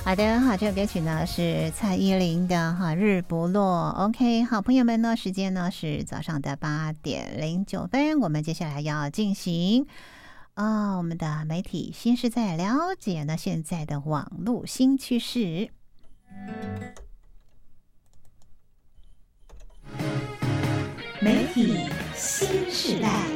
好的，好，这个歌曲呢是蔡依林的哈日不落。OK， 好，朋友们呢，时间呢是早上的8:09，我们接下来要进行我们的媒体新时代，了解呢现在的网络新趋势。 媒体新时代。